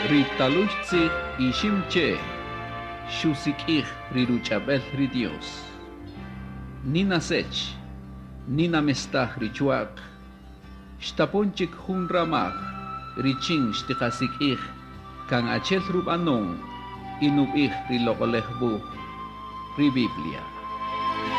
Ritaluchtzig ishimche, shusikij riruchabel ri Dios. Nina sech, nina mestah richuak, shtaponchik hun ramag, riching shtikasik kan achel rubanong, inubih ri lokolehbu, ri Biblia.